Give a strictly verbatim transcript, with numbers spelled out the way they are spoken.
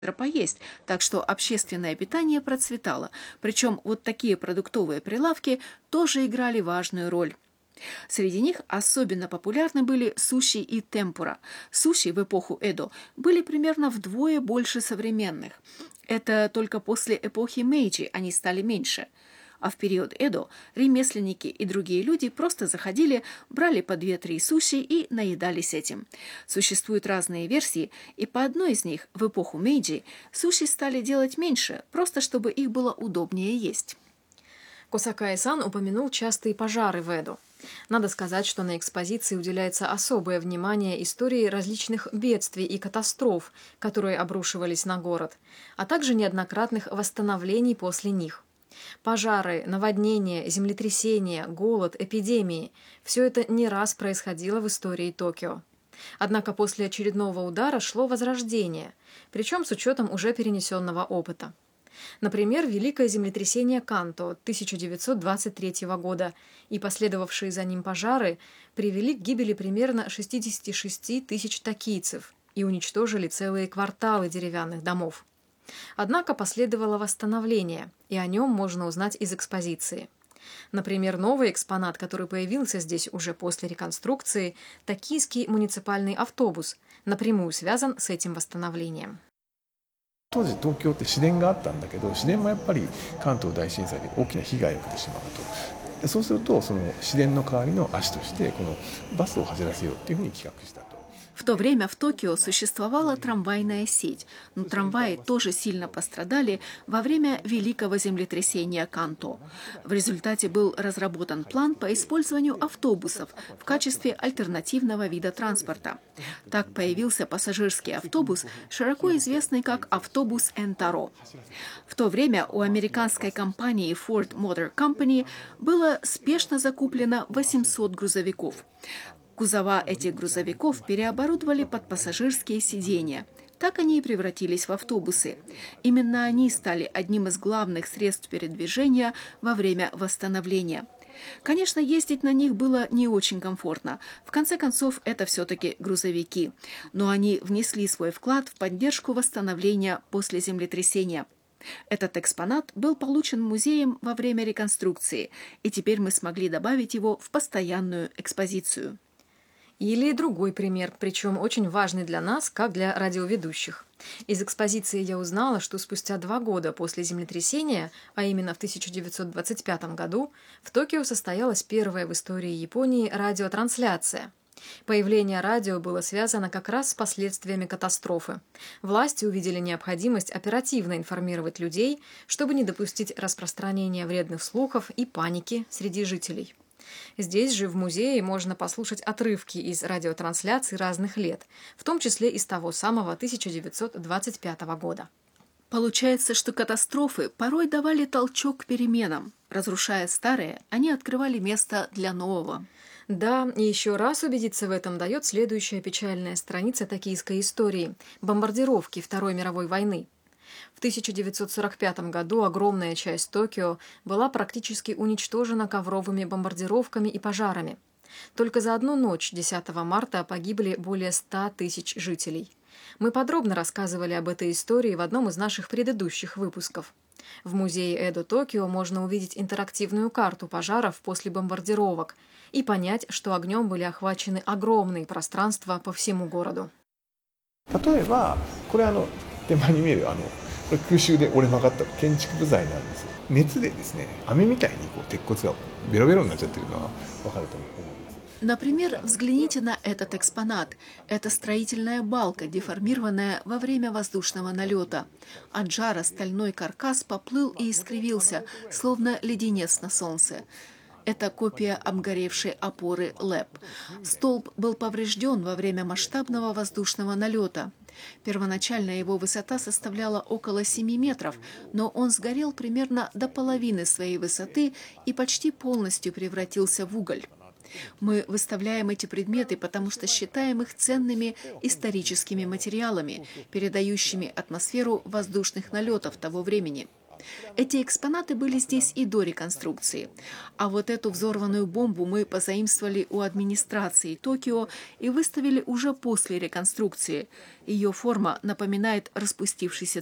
поесть, так что общественное питание процветало. Причем вот такие продуктовые прилавки тоже играли важную роль. Среди них особенно популярны были суши и темпура. Суши в эпоху Эдо были примерно вдвое больше современных. Это только после эпохи Мэйджи они стали меньше. А в период Эдо ремесленники и другие люди просто заходили, брали по две-три суши и наедались этим. Существуют разные версии, и по одной из них в эпоху Мэйджи суши стали делать меньше, просто чтобы их было удобнее есть. Косакай-сан упомянул частые пожары в Эдо. Надо сказать, что на экспозиции уделяется особое внимание истории различных бедствий и катастроф, которые обрушивались на город, а также неоднократных восстановлений после них. Пожары, наводнения, землетрясения, голод, эпидемии – все это не раз происходило в истории Токио. Однако после очередного удара шло возрождение, причем с учетом уже перенесенного опыта. Например, Великое землетрясение Канто тысяча девятьсот двадцать третьего года и последовавшие за ним пожары привели к гибели примерно шестьдесят шесть тысяч токийцев и уничтожили целые кварталы деревянных домов. Однако последовало восстановление, и о нем можно узнать из экспозиции. Например, новый экспонат, который появился здесь уже после реконструкции, токийский муниципальный автобус, напрямую связан с этим восстановлением. 当時東京って市電があったんだけど、市電もやっぱり関東大震災で大きな被害を受けてしまうと。そうするとその市電の代わりの足としてこのバスを走らせようっていうふうに企画したと。 В то время в Токио существовала трамвайная сеть, но трамваи тоже сильно пострадали во время Великого землетрясения Канто. В результате был разработан план по использованию автобусов в качестве альтернативного вида транспорта. Так появился пассажирский автобус, широко известный как автобус Энтаро. В то время у американской компании Ford Motor Company было спешно закуплено восемьсот грузовиков. Кузова этих грузовиков переоборудовали под пассажирские сиденья. Так они и превратились в автобусы. Именно они стали одним из главных средств передвижения во время восстановления. Конечно, ездить на них было не очень комфортно. В конце концов, это все-таки грузовики. Но они внесли свой вклад в поддержку восстановления после землетрясения. Этот экспонат был получен музеем во время реконструкции, и теперь мы смогли добавить его в постоянную экспозицию. Или другой пример, причем очень важный для нас, как для радиоведущих. Из экспозиции я узнала, что спустя два года после землетрясения, а именно в тысяча девятьсот двадцать пятом году, в Токио состоялась первая в истории Японии радиотрансляция. Появление радио было связано как раз с последствиями катастрофы. Власти увидели необходимость оперативно информировать людей, чтобы не допустить распространения вредных слухов и паники среди жителей. Здесь же, в музее, можно послушать отрывки из радиотрансляций разных лет, в том числе из того самого тысяча девятьсот двадцать пятого года. Получается, что катастрофы порой давали толчок к переменам. Разрушая старое, они открывали место для нового. Да, и еще раз убедиться в этом дает следующая печальная страница токийской истории – бомбардировки Второй мировой войны. В тысяча девятьсот сорок пятом году огромная часть Токио была практически уничтожена ковровыми бомбардировками и пожарами. Только за одну ночь, десятого марта, погибли более ста тысяч жителей. Мы подробно рассказывали об этой истории в одном из наших предыдущих выпусков. В музее Эдо Токио можно увидеть интерактивную карту пожаров после бомбардировок и понять, что огнем были охвачены огромные пространства по всему городу. 例えばこれあの手前に見えるあのこれ空襲で折れ曲がった建築部材なんです。熱でですね、飴みたいにこう鉄骨がベロベロになっちゃってるのはわかると思います。 Например, взгляните на этот экспонат. Это строительная балка, деформированная во время воздушного налета. От жара стальной каркас поплыл и искривился, словно леденец на солнце. Это копия обгоревшей опоры ЛЭП. Столб был поврежден во время масштабного воздушного налета. Первоначально его высота составляла около семи метров, но он сгорел примерно до половины своей высоты и почти полностью превратился в уголь. Мы выставляем эти предметы, потому что считаем их ценными историческими материалами, передающими атмосферу воздушных налетов того времени. Эти экспонаты были здесь и до реконструкции. А вот эту взорванную бомбу мы позаимствовали у администрации Токио и выставили уже после реконструкции. Ее форма напоминает распустившийся